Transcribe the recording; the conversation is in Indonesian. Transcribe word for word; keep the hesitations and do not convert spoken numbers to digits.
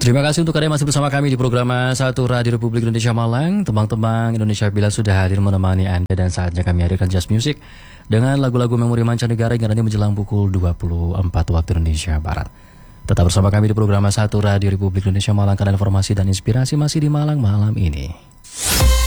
Terima kasih untuk kalian masih bersama kami di program satu Radio Republik Indonesia Malang. Tembang-tembang Indonesia Bila sudah hadir menemani Anda, dan saatnya kami hadirkan Just Music dengan lagu-lagu memori mancanegara yang nanti menjelang pukul dua puluh empat waktu Indonesia Barat. Tetap bersama kami di program satu Radio Republik Indonesia Malang, karena informasi dan inspirasi masih di Malang malam ini.